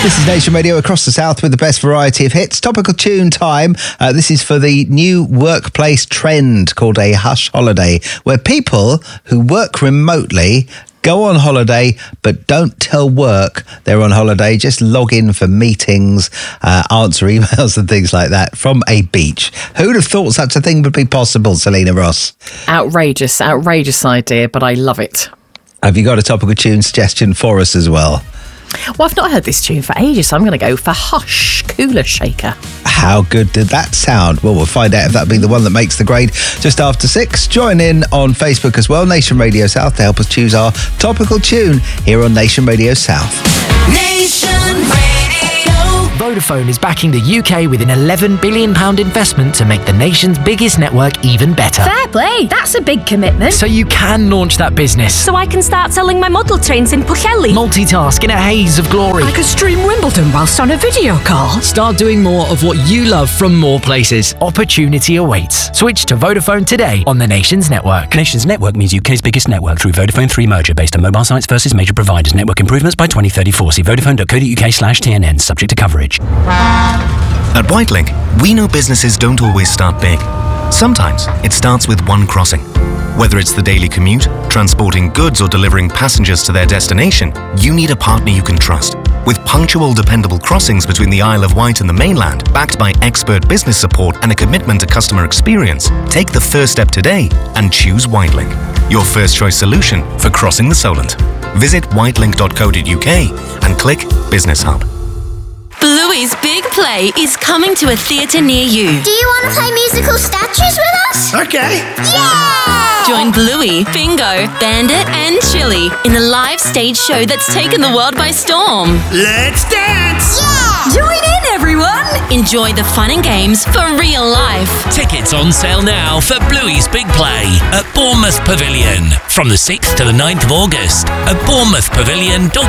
This is Nation Radio across the south with the best variety of hits. Topical tune time. This is for the new workplace trend called a hush holiday, where people who work remotely go on holiday but don't tell work they're on holiday. Just log in for meetings, answer emails and things like that from a beach. Who'd have thought such a thing would be possible, Selena Ross? Outrageous idea, but I love it. Have you got a topical tune suggestion for us as well? Well, I've not heard this tune for ages, so I'm going to go for Hush, Cooler Shaker. How good did that sound? Well, we'll find out if that'll be the one that makes the grade just after 6. Join in on Facebook as well, Nation Radio South, to help us choose our topical tune here on Nation Radio South. Nation Radio. Vodafone is backing the UK with an £11 billion investment to make the nation's biggest network even better. Fair play, that's a big commitment. So you can launch that business. So I can start selling my model trains in Pwllheli. Multitask in a haze of glory. I could stream Wimbledon whilst on a video call. Start doing more of what you love from more places. Opportunity awaits. Switch to Vodafone today on the Nation's network. Nation's network means UK's biggest network through Vodafone 3 merger based on mobile sites versus major providers. Network improvements by 2034. See vodafone.co.uk/TNN. Subject to coverage. At Whitelink, we know businesses don't always start big. Sometimes it starts with one crossing. Whether it's the daily commute, transporting goods or delivering passengers to their destination, you need a partner you can trust. With punctual, dependable crossings between the Isle of Wight and the mainland, backed by expert business support and a commitment to customer experience, take the first step today and choose Whitelink, your first choice solution for crossing the Solent. Visit whitelink.co.uk and click Business Hub. Bluey's Big Play is coming to a theatre near you. Do you want to play musical statues with us? Okay. Yeah! Join Bluey, Bingo, Bandit and Chili in the live stage show that's taken the world by storm. Let's dance! Yeah! Join in, everyone! Enjoy the fun and games for real life. Tickets on sale now for Bluey's Big Play at Bournemouth Pavilion from the 6th to the 9th of August at bournemouthpavilion.co.uk.